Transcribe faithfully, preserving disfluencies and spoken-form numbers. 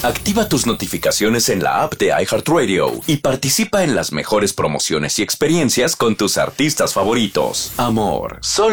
Activa tus notificaciones en la app de iHeartRadio y participa en las mejores promociones y experiencias con tus artistas favoritos. Amor, solo